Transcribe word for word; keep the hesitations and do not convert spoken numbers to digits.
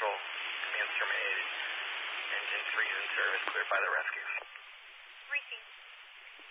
Central. Commands terminated. Engine freeze in service, cleared by the rescue. Reaching.